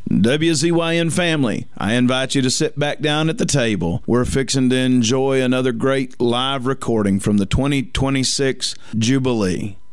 WZYN family, I invite you to sit back down at the table. We're fixing to enjoy another great live recording from the 2026 Jubilee.